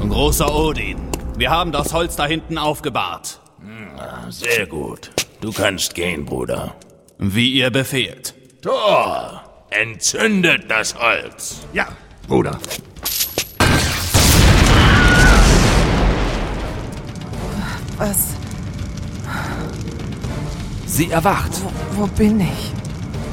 Großer Odin, wir haben das Holz da hinten aufgebahrt. Sehr gut. Du kannst gehen, Bruder. Wie ihr befehlt. Thor, entzündet das Holz. Ja, Bruder. Was? Sie erwacht. Wo bin ich?